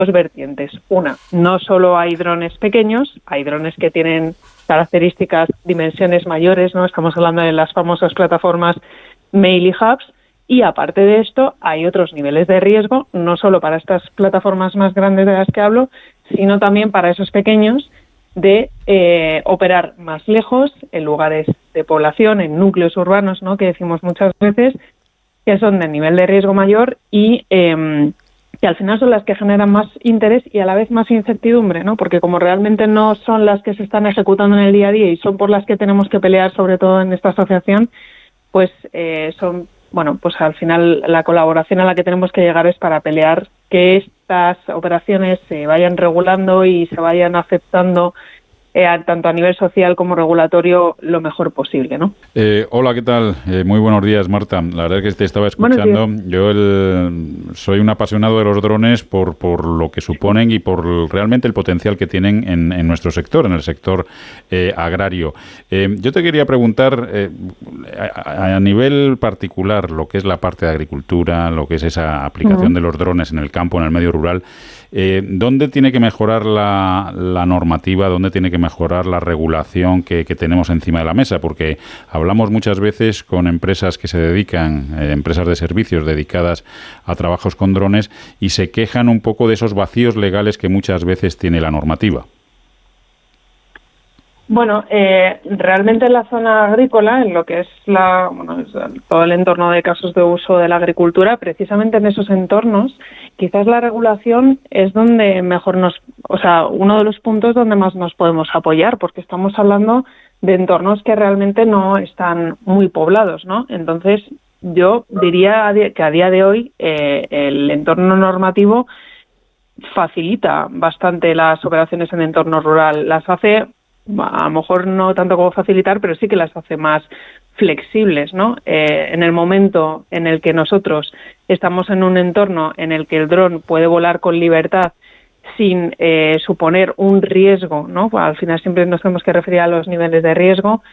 dos vertientes. Una, no solo hay drones pequeños, hay drones que tienen características, dimensiones mayores, ¿no? Estamos hablando de las famosas plataformas Mail y Hubs, y aparte de esto hay otros niveles de riesgo, no solo para estas plataformas más grandes de las que hablo, sino también para esos pequeños, de operar más lejos, en lugares de población, en núcleos urbanos, ¿no? Que decimos muchas veces, que son de nivel de riesgo mayor y que al final son las que generan más interés y a la vez más incertidumbre, ¿no? Porque como realmente no son las que se están ejecutando en el día a día y son por las que tenemos que pelear, sobre todo en esta asociación, pues son, bueno, pues al final la colaboración a la que tenemos que llegar es para pelear que estas operaciones se vayan regulando y se vayan aceptando tanto a nivel social como regulatorio lo mejor posible, ¿no? Hola, ¿qué tal? Muy buenos días, Marta. La verdad es que te estaba escuchando. Yo soy un apasionado de los drones por lo que suponen y por realmente el potencial que tienen en nuestro sector, en el sector agrario. Yo te quería preguntar, a nivel particular, lo que es la parte de agricultura, lo que es esa aplicación de los drones en el campo, en el medio rural, ¿dónde tiene que mejorar la normativa? ¿Dónde tiene que mejorar la regulación que tenemos encima de la mesa? Porque hablamos muchas veces con empresas que se dedican, empresas de servicios dedicadas a trabajos con drones, y se quejan un poco de esos vacíos legales que muchas veces tiene la normativa. Bueno, realmente en la zona agrícola, en lo que es todo el entorno de casos de uso de la agricultura, precisamente en esos entornos, quizás la regulación es donde mejor uno de los puntos donde más nos podemos apoyar, porque estamos hablando de entornos que realmente no están muy poblados, ¿no? Entonces, yo diría que a día de hoy el entorno normativo facilita bastante las operaciones en entorno rural, las hace, a lo mejor no tanto como facilitar, pero sí que las hace más flexibles, ¿no? En el momento en el que nosotros estamos en un entorno en el que el dron puede volar con libertad sin suponer un riesgo, ¿no? Pues al final siempre nos tenemos que referir a los niveles de riesgo,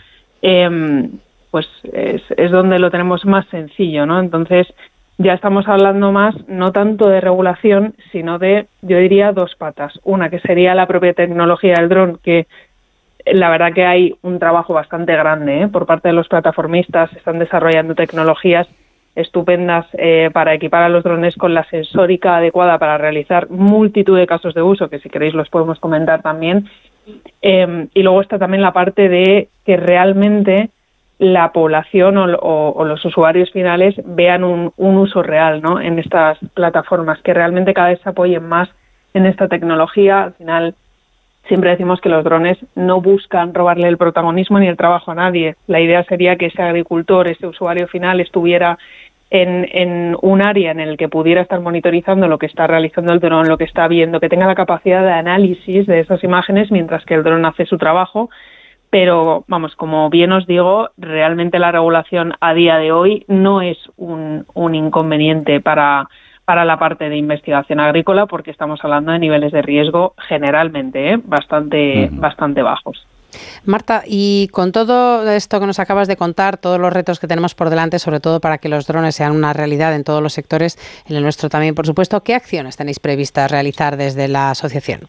pues es donde lo tenemos más sencillo, ¿no? Entonces ya estamos hablando más, no tanto de regulación, sino de, yo diría, dos patas. Una, que sería la propia tecnología del dron, que la verdad que hay un trabajo bastante grande por parte de los plataformistas. Están desarrollando tecnologías estupendas para equipar a los drones con la sensórica adecuada para realizar multitud de casos de uso, que si queréis los podemos comentar también. Y luego está también la parte de que realmente la población o los usuarios finales vean un uso real, ¿no? En estas plataformas, que realmente cada vez se apoyen más en esta tecnología. Al final, siempre decimos que los drones no buscan robarle el protagonismo ni el trabajo a nadie. La idea sería que ese agricultor, ese usuario final, estuviera en un área en el que pudiera estar monitorizando lo que está realizando el dron, lo que está viendo, que tenga la capacidad de análisis de esas imágenes mientras que el dron hace su trabajo. Pero, vamos, como bien os digo, realmente la regulación a día de hoy no es un inconveniente para la parte de investigación agrícola, porque estamos hablando de niveles de riesgo generalmente bastante bajos. Marta, y con todo esto que nos acabas de contar, todos los retos que tenemos por delante, sobre todo para que los drones sean una realidad en todos los sectores, en el nuestro también, por supuesto, ¿qué acciones tenéis previstas realizar desde la asociación?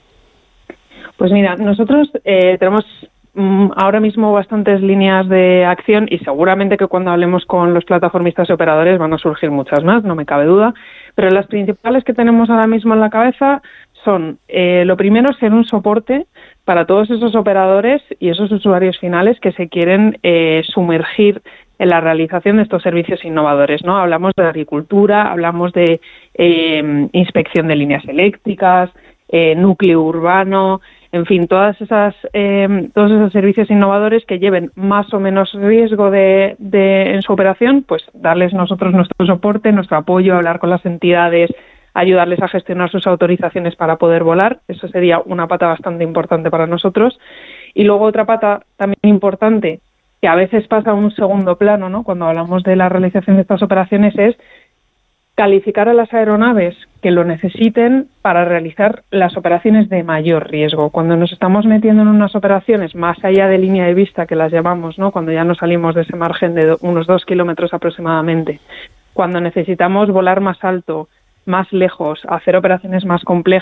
Pues mira, nosotros tenemos ahora mismo bastantes líneas de acción, y seguramente que cuando hablemos con los plataformistas y operadores van a surgir muchas más, no me cabe duda, pero las principales que tenemos ahora mismo en la cabeza son, lo primero, ser un soporte para todos esos operadores y esos usuarios finales que se quieren sumergir en la realización de estos servicios innovadores, ¿no? Hablamos de agricultura, hablamos de inspección de líneas eléctricas, núcleo urbano, en fin, todos esos servicios innovadores que lleven más o menos riesgo en su operación, pues darles nosotros nuestro soporte, nuestro apoyo, hablar con las entidades, ayudarles a gestionar sus autorizaciones para poder volar. Eso sería una pata bastante importante para nosotros. Y luego otra pata también importante, que a veces pasa a un segundo plano, ¿no? Cuando hablamos de la realización de estas operaciones, es calificar a las aeronaves que lo necesiten para realizar las operaciones de mayor riesgo. Cuando nos estamos metiendo en unas operaciones más allá de línea de vista, que las llamamos, ¿no? Cuando ya nos salimos de ese margen de unos 2 kilómetros aproximadamente, cuando necesitamos volar más alto, más lejos, a hacer operaciones más complejas,